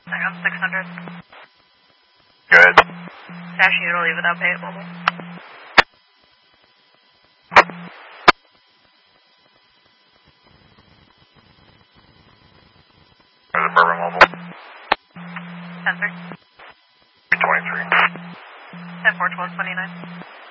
I'm 600. Good. Asking you to leave without pay at mobile. There's a Bourbon Mobile. 10-3. 323. 10-4, 12-29.